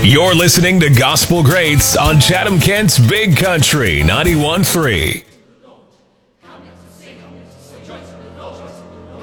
You're listening to Gospel Greats on Chatham Kent's Big Country 91.3.